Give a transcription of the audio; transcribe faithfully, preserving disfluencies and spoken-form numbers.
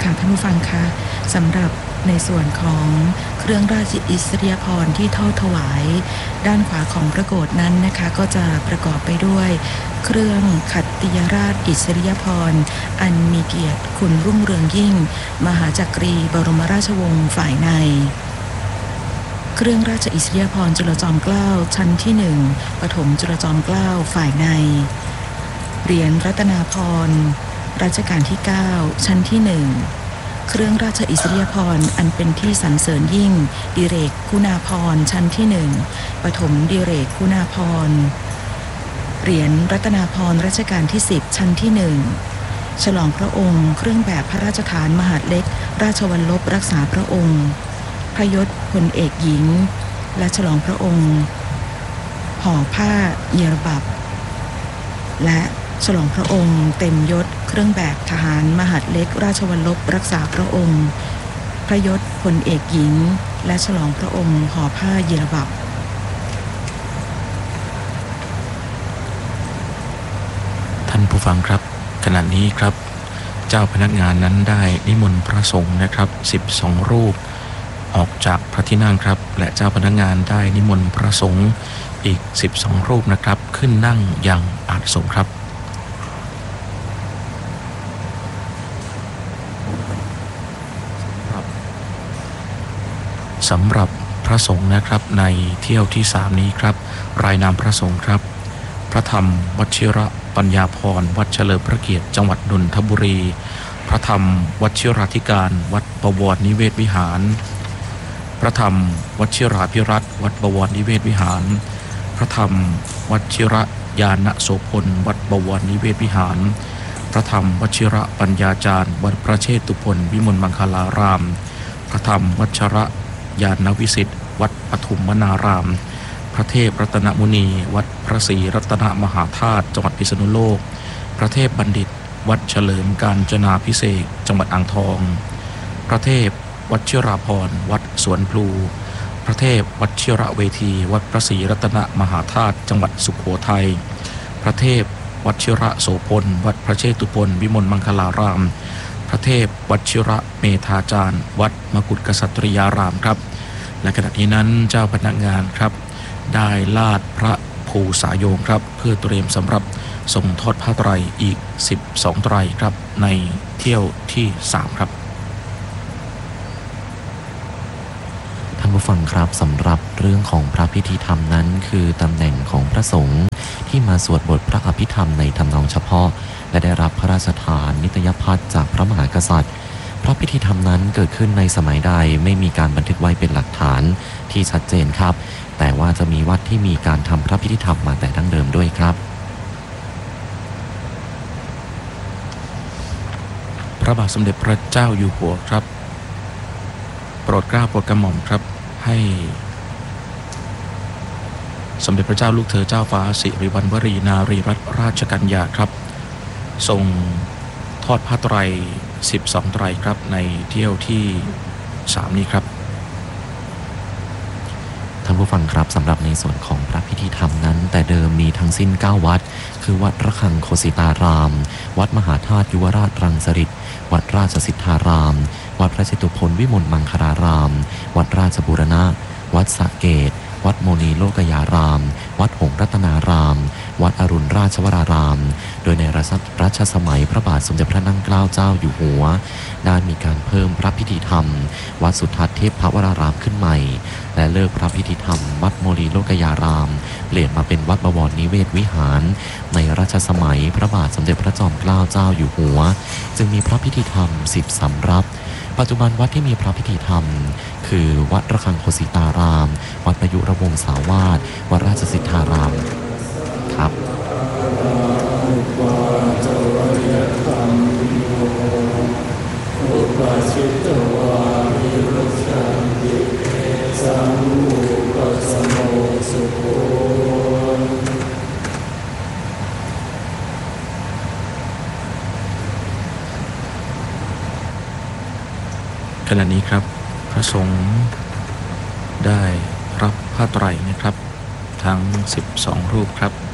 ค่ะท่านผู้ฟังคะสำหรับในส่วนของเครื่องราชอิสริยาภรณ์ที่ทอดถวายด้านขวาของพระโกฐนั้นนะคะก็จะประกอบไปด้วยเครื่องขัตติยราชอิสริยาภรณ์อันมีเกียรติคุณรุ่งเรืองยิ่งมหาจักรีบรมราชวงศ์ฝ่ายในเครื่องราชอิสริยาภรณ์จุลจอมเกล้าชั้นที่หนึ่งปฐมจุลจอมเกล้าฝ่ายในเหรียญรัตนาภรณ์รัชกาลที่เก้าชั้นที่หนึ่งเครื่องราชอิสริยาภรณ์อันเป็นที่สรรเสริญยิ่งดิเรกคุณาภรณ์ชั้นที่หนึ่งปฐมดิเรกคุณาภรณ์เหรียญรัตนาภรณ์รัชกาลที่สิบชั้นที่หนึ่งฉลองพระองค์เครื่องแบบพระราชทานมหาดเล็กราชวัลลบรักษาพระองค์พระยศพลเอกหญิงและฉลองพระองค์ห่อผ้าเยรบับและฉลองพระองค์เต็มยศเครื่องแบบทหารมหาดเล็กราชวัลลบรักษาพระองค์พระยศพลเอกหญิงและฉลองพระองค์ห่อผ้าเยรบับท่านผู้ฟังครับขณะนี้ครับเจ้าพนักงานนั้นได้นิมนต์พระสงฆ์นะครับสิบสองรูปออกจากพระที่นั่งครับและเจ้าพนักงานได้นิมนต์พระสงฆ์อีกสิบสองรูปนะครับขึ้นนั่งอย่างอาสมครับสำหรับพระสงฆ์นะครับในเที่ยวที่สามนี้ครับรายนามพระสงฆ์ครับพระธรรมวชิระปัญญาภรณ์วัดเฉลิมพระเกียรติจังหวัดนนทบุรีพระธรรมวชิราธิการวัดบวรนิเวศวิหารพระธรรมวชิราภิรัตน์วัดบวรนิเวศวิหารพระธรรมวชิระญาณโสพลวัดบวรนิเวศวิหารพระธรรมวชิระปัญญาจารย์วัดพระเชตุพนวิมลมังคลารามพระธรรมวชระญาณวิสิทธิ์วัดปทุมวนารามพระเทพรัตนมุนีวัดพระศรีรัตนมหาธาตุจังหวัดพิษณุโลกพระเทพบัณฑิตวัดเฉลิมกาญจนาภิเษกจังหวัดอ่างทองพระเทพวชิราภรณ์วัดสวนพลูพระเทพวชิระเวทีวัดพระศรีรัตนมหาธาตุจังหวัดสุโขทัยพระเทพวชิระโสพลวัดพระเชตุพนวิมลมังคลารามพระเทพวชิระเมธาจารย์วัดมกุฏกษัตริยารามครับและขณะนี้นั้นเจ้าพนักงานครับได้ลาดพระภูษาโยงครับเพื่อเตรียมสำหรับส่งทอดผ้าไตรอีกสิบสองไตรครับในเที่ยวที่สามครับท่านผู้ฟังครับสำหรับเรื่องของพระพิธีธรรมนั้นคือตำแหน่งของพระสงฆ์ที่มาสวดบทพระอภิธรรมในทำนองเฉพาะและได้รับพระราชทานนิตยพัฒน์จากพระมหากษัตริย์พระพิธีธรรมนั้นเกิดขึ้นในสมัยใดไม่มีการบันทึกไว้เป็นหลักฐานที่ชัดเจนครับแต่ว่าจะมีวัดที่มีการทำพระพิธีธรรมมาแต่ดั้งเดิมด้วยครับพระบาทสมเด็จพระเจ้าอยู่หัวครับโปรดเกล้าโปรดกระหม่อมครับให้สมเด็จพระเจ้าลูกเธอเจ้าฟ้าสิริวัณวรีนารีรัตนราชกัญญาครับทรงทอดผ้าไตรสิบสองไตรครับในเที่ยวที่สามนี้ครับท่านผู้ฟังครับสำหรับในส่วนของพระพิธีธรรมนั้นแต่เดิมมีทั้งสิ้นเก้าวัดคือวัดระฆังโคสิตารามวัดมหาธาตุยุวราชรังสฤษฎิวัดราชสิทธารามวัดพระเชตุพนวิมลมังคลารามวัดราชบูรณะวัดสระเกตวัดโมนีโลกยารามวัดหงส์รัตนารามวัดอรุณราชวรารามโดยในรัชสมัยพระบาทสมเด็จพระนั่งเกล้าเจ้าอยู่หัวได้มีการเพิ่มพระพิธีธรรมวัดสุทัศน์เทพวรารามขึ้นใหม่และเลิกพระพิธีธรรมวัดโมนีโลกยารามเปลี่ยนมาเป็นวัดบวรนิเวศวิหารในรัชสมัยพระบาทสมเด็จพระจอมเกล้าเจ้าอยู่หัวจึงมีพระพิธีธรรมสิบสำรับปัจจุบันวัดที่มีพระพิธีธรรมคือวัดระฆังโคสิตารามวัดประยุรวงศาวาสวัดราชสิทธารามครับขณะนี้ครับพระสงฆ์ได้รับผ้าไตรนะครับทั้งสิบสองรูปครับ